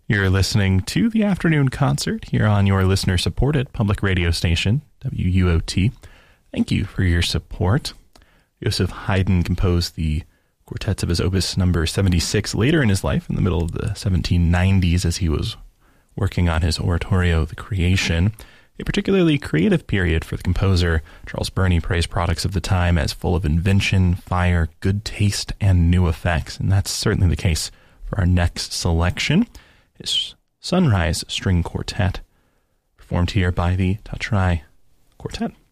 You're listening to the afternoon concert here on your listener-supported public radio station, WUOT. Thank you for your support. Joseph Haydn composed the quartets of his opus number 76 later in his life, in the middle of the 1790s, as he was working on his oratorio, The Creation. A particularly creative period for the composer. Charles Burney praised products of the time as full of invention, fire, good taste, and new effects. And that's certainly the case for our next selection. His Sunrise String Quartet, performed here by the Tatrai Quartet.